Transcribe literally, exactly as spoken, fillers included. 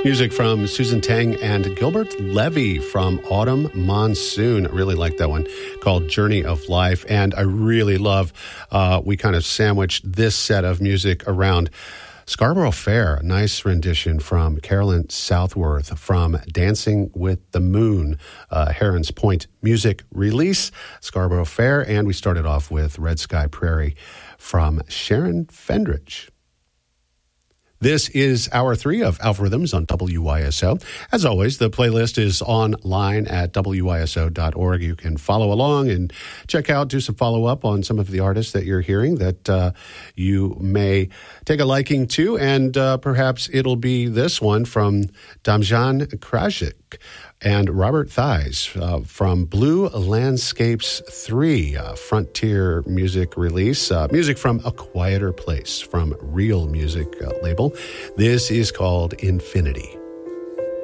Music from Susan Tang and Gilbert Levy from Autumn Monsoon. I really like that one, called Journey of Life. And I really love, uh, we kind of sandwiched this set of music around Scarborough Fair, a nice rendition from Carolyn Southworth from Dancing with the Moon, uh, Heron's Point music release, Scarborough Fair. And we started off with Red Sky Prairie from Sharon Fendrich. This is hour three of Algorithms on W Y S O. As always, the playlist is online at W Y S O dot org. You can follow along and check out, do some follow-up on some of the artists that you're hearing that uh, you may take a liking to, and uh, perhaps it'll be this one from Damjan Krajcik and Robert Thies uh, from Blue Landscapes three, uh, Frontier music release. Uh, music from A Quieter Place from Real Music uh, label. This is called Infinity.